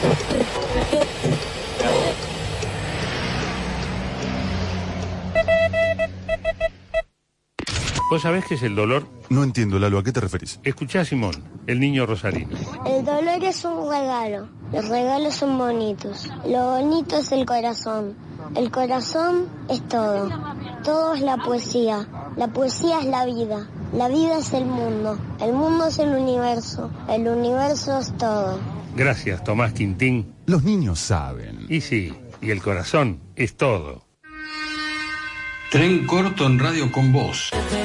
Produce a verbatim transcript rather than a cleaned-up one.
¿Vos sabés qué es el dolor? No entiendo, Lalo, ¿a qué te referís? Escuchá a Simón, el niño rosarino. El dolor es un regalo. Los regalos son bonitos. Lo bonito es el corazón. El corazón es todo. Todo es la poesía. La poesía es la vida. La vida es el mundo. El mundo es el universo. El universo es todo. Gracias, Tomás Quintín. Los niños saben. Y sí, y el corazón es todo. Tren corto en Radio con Vos.